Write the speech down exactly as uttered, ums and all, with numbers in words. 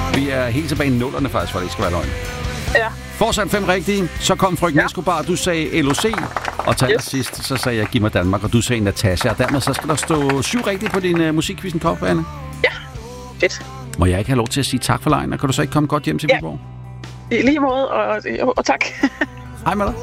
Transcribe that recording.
Vi er helt tilbage i nullerne faktisk, for det ikke skal være løgn. Ja. Fortsat fem rigtige. Så kom frøken ja. Escobar, du sagde L O C. Og til yes. sidst, så sagde jeg Giv mig Danmark, og du sagde Natasha. Og dermed så skal der stå syv rigtige på din uh, musikquizzen kop, Anne. Ja, fedt. Må jeg ikke have lov til at sige tak for lejen, og kan du så ikke komme godt hjem til ja. Viborg? I lige måde, og, og, og tak. Hej med dig.